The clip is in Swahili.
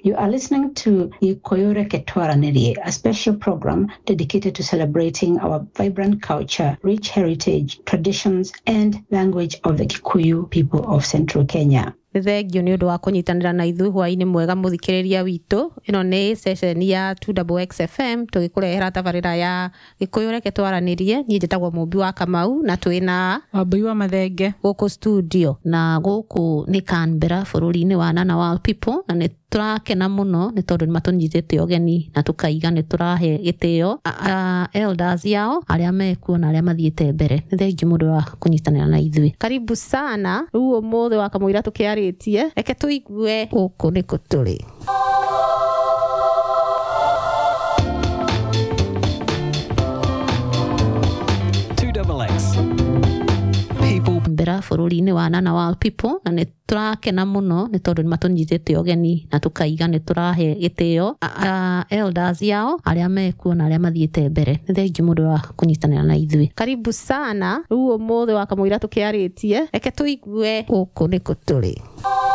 You are listening to Ikoyoreke Twaraniriye, a special program dedicated to celebrating our vibrant culture, rich heritage, traditions, and language of the Kikuyu people of Central Kenya. Thengio nĩ ũndũ wa kũnyitanĩra na ithuĩ hwaĩ-inĩ mwega mũthikĩrĩria witũ. Ĩno nĩ session ya 2XX FM tũgĩkũrehera tabarĩra ya Gĩkũyũ Reke Twaranĩrie. Niĩ njĩtagwo Mũmbi wa Kamau na twĩna Wambui wa Mathenge gũkũ studio, na gũkũ nĩ Canberra bũrũri-inĩ wa Ngunnawal people, na nĩ tũrakena mũno nĩ tondũ nĩ matũnyitĩte ũgeni na tũkaiga nĩ tũrahe gĩtĩo elders yao arĩa mekuo na arĩa mathiĩte mbere. Nĩ thengiũ mũndũ wa kũnyitanĩra na ithuĩ. Karibu sana. Rĩu ũmũthĩ wa kamũira tũkĩarĩtie, reke tũigue gũkũ nĩkũ tũrĩ. Canberra bũrũri-inĩ wa Ngunnawal people, na nĩ tũrakena mũno nĩ tondũ nĩ matũnyitĩte ũgeni na tũkaiga nĩ tũrahe gĩtĩo elders yao arĩa mekuo na arĩa mathiĩte mbere. Nĩ thengiũ mũndũ wa kũnyitanĩra na ithuĩ. Karibu sana. Rĩu ũmũthĩ wa kamũira tũkĩarĩtie, reke tũigue gũkũ nĩkũ tũrĩ.